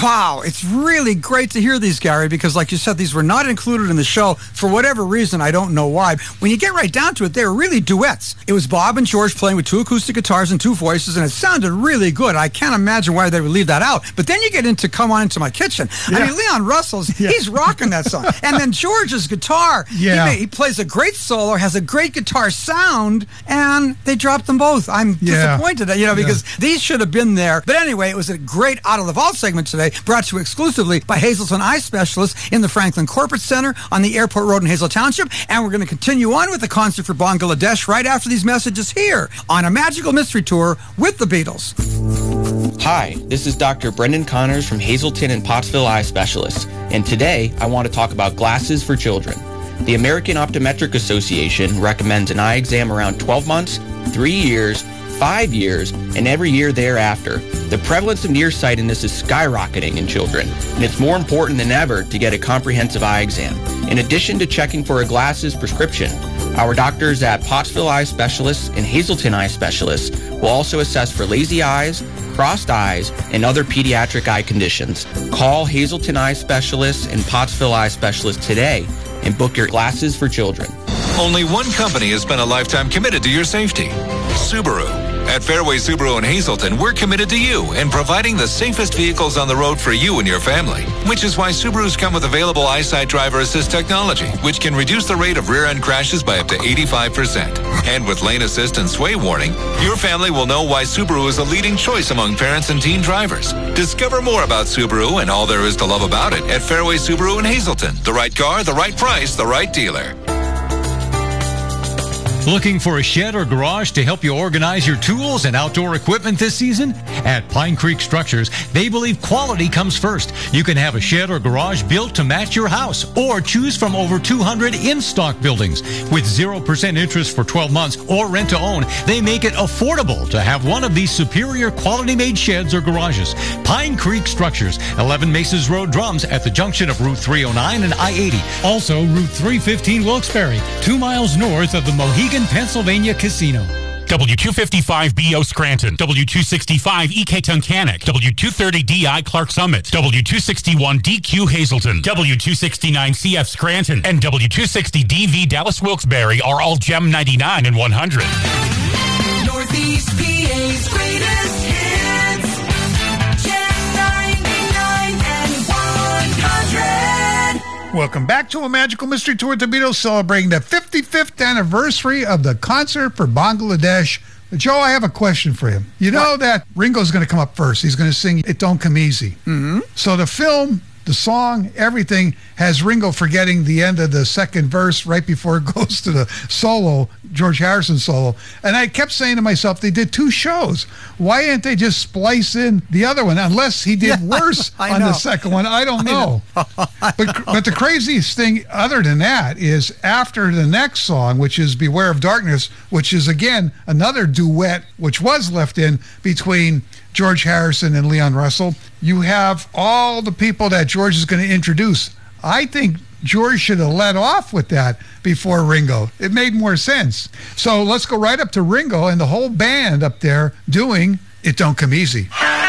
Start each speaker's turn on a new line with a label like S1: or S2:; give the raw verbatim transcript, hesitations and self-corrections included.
S1: Wow, it's really great to hear these, Gary, because like you said, these were not included in the show for whatever reason. I don't know why. When you get right down to it, they were really duets. It was Bob and George playing with two acoustic guitars and two voices, and it sounded really good. I can't imagine why they would leave that out. But then you get into Come On Into My Kitchen. Yeah. I mean, Leon Russell's, yeah. he's rocking that song. And then George's guitar, yeah. he, he plays a great solo, has a great guitar sound, and they dropped them both. I'm yeah. disappointed, you know, because yeah. these should have been there. But anyway, it was a great Out of the Vault segment today, brought to you exclusively by Hazelton Eye Specialists in the Franklin Corporate Center on the Airport Road in Hazel Township. And we're going to continue on with the concert for Bangladesh right after these messages here on A Magical Mystery Tour with the Beatles.
S2: Hi, this is Doctor Brendan Connors from Hazelton and Pottsville Eye Specialists. And today I want to talk about glasses for children. The American Optometric Association recommends an eye exam around twelve months, three years, five years, and every year thereafter. The prevalence of nearsightedness is skyrocketing in children, and it's more important than ever to get a comprehensive eye exam. In addition to checking for a glasses prescription, our doctors at Pottsville Eye Specialists and Hazelton Eye Specialists will also assess for lazy eyes, crossed eyes, and other pediatric eye conditions. Call Hazelton Eye Specialists and Pottsville Eye Specialists today and book your glasses for children.
S3: Only one company has been a lifetime committed to your safety. Subaru. At Fairway Subaru in Hazelton, we're committed to you and providing the safest vehicles on the road for you and your family, which is why Subarus come with available EyeSight driver assist technology, which can reduce the rate of rear-end crashes by up to eighty-five percent. And with lane assist and sway warning, your family will know why Subaru is a leading choice among parents and teen drivers. Discover more about Subaru and all there is to love about it at Fairway Subaru in Hazelton. The right car, the right price, the right dealer.
S4: Looking for a shed or garage to help you organize your tools and outdoor equipment this season? At Pine Creek Structures, they believe quality comes first. You can have a shed or garage built to match your house or choose from over two hundred in-stock buildings. With zero percent interest for twelve months or rent to own, they make it affordable to have one of these superior quality-made sheds or garages. Pine Creek Structures, eleven Maces Road, Drums, at the junction of Route three oh nine and I eighty. Also, Route three fifteen Wilkes-Barre, two miles north of the Mohegan, Pennsylvania Casino.
S5: W two fifty-five B O Scranton, W two sixty-five E K Tunkhannock, W two thirty D I Clark Summit, W two sixty-one D Q Hazelton, W two sixty-nine C F Scranton, and W two sixty D V Dallas Wilkes-Barre are all Gem ninety-nine and one hundred.
S6: Northeast P A's greatest hits, Gem ninety-nine and one hundred.
S7: Welcome back to A Magical Mystery Tour with the Beatles, celebrating the fifty-fifth anniversary of the concert for Bangladesh. Joe, I have a question for you. You know what? That Ringo's going to come up first. He's going to sing It Don't Come Easy.
S1: Mm-hmm.
S7: So the film, the song, everything has Ringo forgetting the end of the second verse right before it goes to the solo, George Harrison solo. And I kept saying to myself, they did two shows. Why didn't they just splice in the other one? Unless he did yeah, worse on know. the second one. I don't know. I know. but, but the craziest thing other than that is after the next song, which is Beware of Darkness, which is, again, another duet, which was left in between George Harrison and Leon Russell, you have all the people that George is going to introduce. I think George should have led off with that before Ringo. It made more sense. So let's go right up to Ringo and the whole band up there doing It Don't Come Easy.